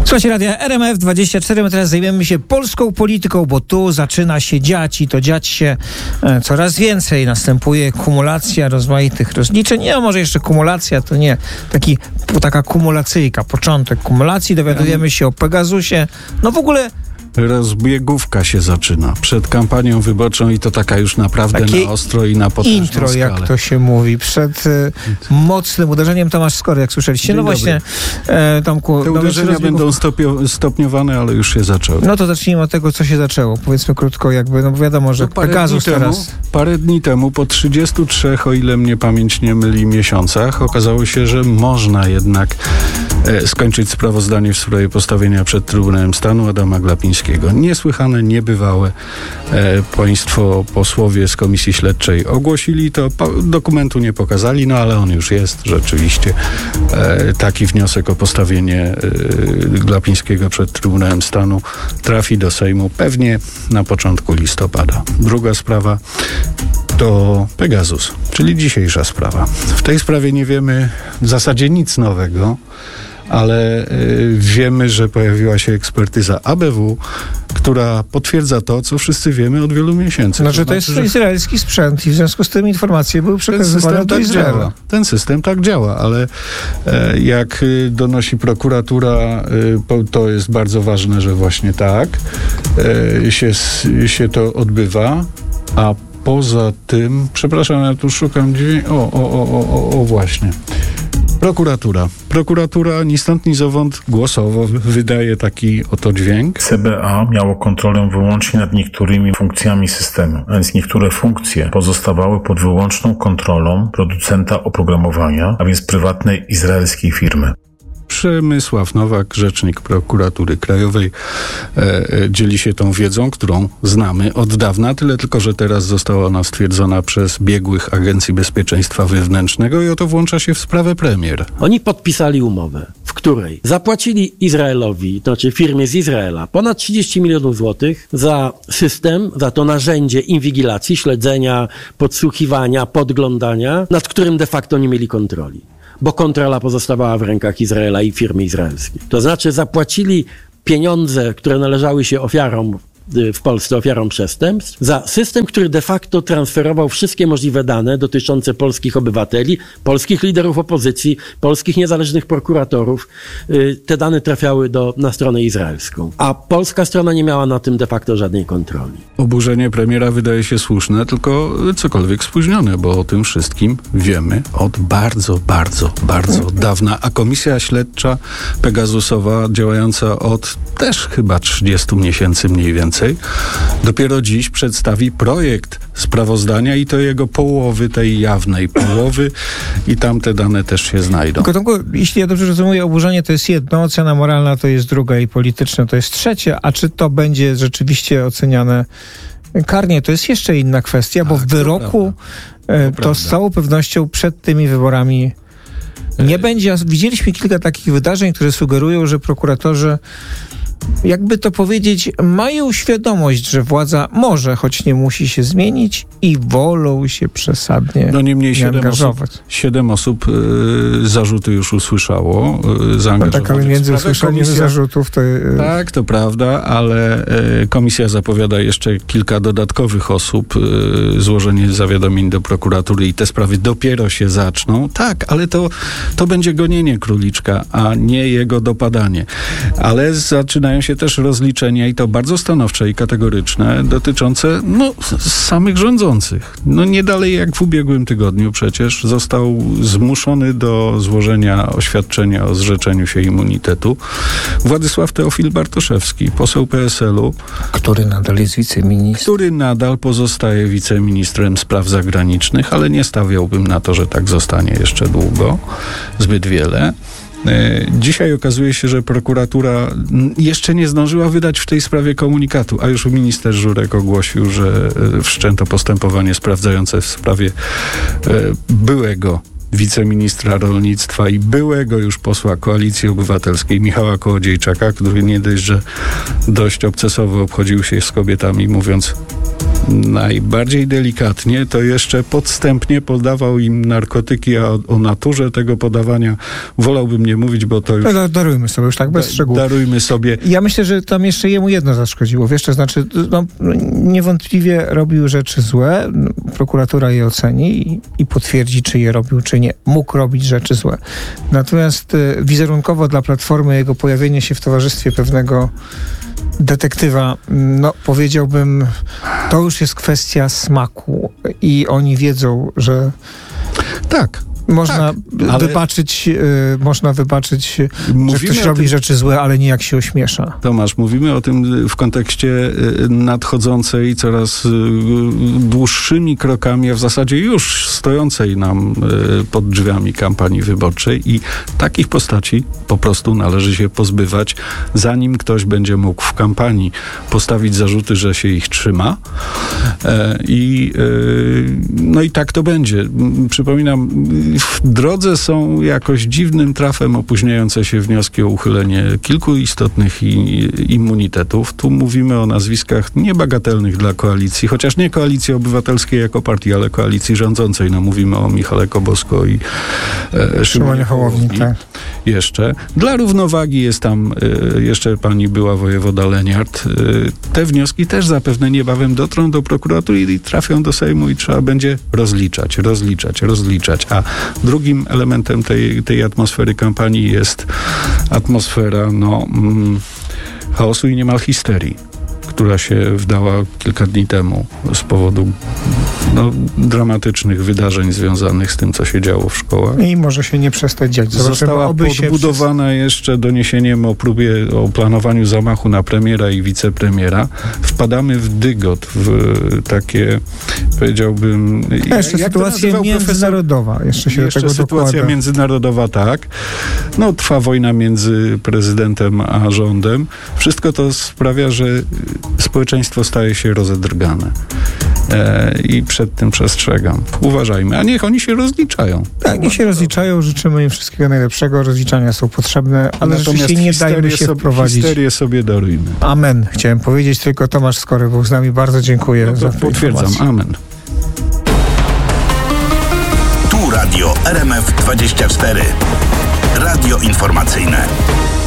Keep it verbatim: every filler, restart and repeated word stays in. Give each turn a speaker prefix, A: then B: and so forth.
A: Słuchajcie, radia R M F dwadzieścia cztery, my teraz zajmiemy się polską polityką, bo tu zaczyna się dziać i to dziać się e, coraz więcej. Następuje kumulacja rozmaitych rozliczeń. Nie, może jeszcze kumulacja, to nie. Taki, taka kumulacyjka, początek kumulacji. Dowiadujemy się o Pegasusie. No w ogóle...
B: Rozbiegówka się zaczyna przed kampanią wyborczą i to taka już naprawdę
A: Takie
B: na ostro i na potężną
A: intro,
B: skalę.
A: jak to się mówi, przed y, mocnym uderzeniem. Tomasz Skory, jak słyszeliście.
B: Dzień
A: no właśnie, e, Tomku...
B: Te
A: no
B: uderzenia będą stopio, stopniowane, ale już się zaczęły.
A: No to zacznijmy od tego, co się zaczęło. Powiedzmy krótko, jakby, no bo wiadomo, że
B: no
A: Pegasus teraz...
B: Temu, parę dni temu, po trzydziestu trzech, o ile mnie pamięć nie myli, miesiącach, okazało się, że można jednak e, skończyć sprawozdanie w sprawie postawienia przed Trybunałem Stanu Adama Glapińskiego. Niesłychane, niebywałe. E, państwo posłowie z Komisji Śledczej ogłosili to, po, dokumentu nie pokazali, no ale on już jest rzeczywiście. E, taki wniosek o postawienie e, Glapińskiego przed Trybunałem Stanu trafi do Sejmu pewnie na początku listopada. Druga sprawa to Pegasus, czyli dzisiejsza sprawa. W tej sprawie nie wiemy w zasadzie nic nowego, ale y, wiemy, że pojawiła się ekspertyza A B W, która potwierdza to, co wszyscy wiemy od wielu miesięcy.
A: Znaczy, to jest
B: że
A: izraelski sprzęt i w związku z tym informacje były przekazywane do
B: tak
A: Izraela.
B: Działa. Ten system tak działa, ale e, jak y, donosi prokuratura, y, po, to jest bardzo ważne, że właśnie tak y, się, się to odbywa, a poza tym, przepraszam, ja tu szukam dźwięk, o, o, o, o, o, właśnie. Prokuratura. Prokuratura ni stąd, ni zowąd głosowo wydaje taki oto dźwięk.
C: C B A miało kontrolę wyłącznie nad niektórymi funkcjami systemu, a więc niektóre funkcje pozostawały pod wyłączną kontrolą producenta oprogramowania, a więc prywatnej izraelskiej firmy.
B: Przemysław Nowak, rzecznik Prokuratury Krajowej, e, e, dzieli się tą wiedzą, którą znamy od dawna, tyle tylko, że teraz została ona stwierdzona przez biegłych Agencji Bezpieczeństwa Wewnętrznego i oto włącza się w sprawę premier.
D: Oni podpisali umowę, w której zapłacili Izraelowi, to znaczy firmie z Izraela, ponad trzydzieści milionów złotych za system, za to narzędzie inwigilacji, śledzenia, podsłuchiwania, podglądania, nad którym de facto nie mieli kontroli, bo kontrola pozostawała w rękach Izraela i firmy izraelskiej. To znaczy zapłacili pieniądze, które należały się ofiarom w Polsce, ofiarom przestępstw, za system, który de facto transferował wszystkie możliwe dane dotyczące polskich obywateli, polskich liderów opozycji, polskich niezależnych prokuratorów. Te dane trafiały do, na stronę izraelską, a polska strona nie miała na tym de facto żadnej kontroli.
B: Oburzenie premiera wydaje się słuszne, tylko cokolwiek spóźnione, bo o tym wszystkim wiemy od bardzo, bardzo, bardzo dawna, a komisja śledcza Pegasusowa, działająca od też chyba trzydziestu miesięcy mniej więcej, dopiero dziś przedstawi projekt sprawozdania i to jego połowy, tej jawnej połowy, i tam te dane też się znajdą.
A: Tylko Tomku, jeśli ja dobrze rozumiem, oburzenie to jest jedno, ocena moralna to jest druga i polityczna to jest trzecie, a czy to będzie rzeczywiście oceniane karnie, to jest jeszcze inna kwestia, bo
B: tak,
A: w wyroku to, to, to z całą pewnością przed tymi wyborami nie będzie. Widzieliśmy kilka takich wydarzeń, które sugerują, że prokuratorzy, jakby to powiedzieć, mają świadomość, że władza może, choć nie musi się zmienić i wolą się przesadnie
B: no niemniej
A: nie
B: siedem
A: angażować.
B: Osób, siedem osób y, zarzuty już usłyszało, y, zaangażowanych.
A: No tak, ale między usłyszeniem
B: komisja,
A: zarzutów to... Y,
B: tak, to prawda, ale y, komisja zapowiada jeszcze kilka dodatkowych osób, y, złożenie zawiadomień do prokuratury i te sprawy dopiero się zaczną. Tak, ale to, to będzie gonienie króliczka, a nie jego dopadanie. Ale zaczynają się też rozliczenia, i to bardzo stanowcze i kategoryczne, dotyczące no, samych rządzących. No nie dalej jak w ubiegłym tygodniu przecież został zmuszony do złożenia oświadczenia o zrzeczeniu się immunitetu Władysław Teofil Bartoszewski, poseł P S L u.
A: Który nadal jest wiceministrem.
B: Który nadal pozostaje wiceministrem spraw zagranicznych, ale nie stawiałbym na to, że tak zostanie jeszcze długo, zbyt wiele. Dzisiaj okazuje się, że prokuratura jeszcze nie zdążyła wydać w tej sprawie komunikatu, a już minister Żurek ogłosił, że wszczęto postępowanie sprawdzające w sprawie byłego wiceministra rolnictwa i byłego już posła Koalicji Obywatelskiej Michała Kołodziejczaka, który nie dość, że dość obcesowo obchodził się z kobietami, mówiąc najbardziej delikatnie, to jeszcze podstępnie podawał im narkotyki, a o, o naturze tego podawania wolałbym nie mówić, bo to już...
A: No, darujmy sobie już tak bez
B: da,
A: szczegółów.
B: Darujmy sobie.
A: Ja myślę, że tam jeszcze jemu jedno zaszkodziło. Wiesz, to znaczy, no, niewątpliwie robił rzeczy złe, prokuratura je oceni i, i potwierdzi, czy je robił, czy nie. Mógł robić rzeczy złe. Natomiast y, wizerunkowo dla Platformy jego pojawienie się w towarzystwie pewnego detektywa, no powiedziałbym, to już jest kwestia smaku i oni wiedzą, że
B: Tak.
A: Można
B: tak, ale...
A: wybaczyć, y, można wybaczyć,
B: Mówimy
A: że ktoś
B: o
A: robi
B: tym...
A: rzeczy złe, ale nie jak się ośmiesza.
B: Tomasz, mówimy o tym w kontekście nadchodzącej coraz dłuższymi krokami, a w zasadzie już stojącej nam pod drzwiami kampanii wyborczej i takich postaci po prostu należy się pozbywać, zanim ktoś będzie mógł w kampanii postawić zarzuty, że się ich trzyma. I no i tak to będzie. Przypominam, w drodze są jakoś dziwnym trafem opóźniające się wnioski o uchylenie kilku istotnych i, immunitetów. Tu mówimy o nazwiskach niebagatelnych dla koalicji, chociaż nie Koalicji Obywatelskiej jako partii, ale koalicji rządzącej. No mówimy o Michale Kobosko i e, Szymonie Hołowni. Tak. Jeszcze. Dla równowagi jest tam e, jeszcze pani była wojewoda Leniart. E, te wnioski też zapewne niebawem dotrą do prokuratury i trafią do Sejmu i trzeba będzie rozliczać, rozliczać, rozliczać. A drugim elementem tej, tej atmosfery kampanii jest atmosfera no, mm, chaosu i niemal histerii, która się wdała kilka dni temu z powodu no, dramatycznych wydarzeń związanych z tym, co się działo w szkołach.
A: I może się nie przestać dziać. Zobaczymy,
B: Została podbudowana się... jeszcze doniesieniem o próbie, o planowaniu zamachu na premiera i wicepremiera. Wpadamy w dygot, w takie, powiedziałbym...
A: A jeszcze sytuacja międzynarodowa. Profesor... Jeszcze się
B: jeszcze
A: do tego
B: sytuacja
A: dokłada.
B: międzynarodowa, tak. No, trwa wojna między prezydentem a rządem. Wszystko to sprawia, że społeczeństwo staje się rozedrgane. E, I przed tym przestrzegam. Uważajmy, a niech oni się rozliczają.
A: Tak, niech się rozliczają, życzymy im wszystkiego najlepszego, rozliczania są potrzebne, ale rzeczywiście nie dajmy się
B: sobie,
A: wprowadzić.
B: Histerię sobie darujmy.
A: Amen. Chciałem powiedzieć, tylko Tomasz Skory był z nami. Bardzo dziękuję
B: no
A: za
B: potwierdzam.
A: informację.
B: Amen.
E: Tu Radio R M F dwadzieścia cztery. Radio informacyjne.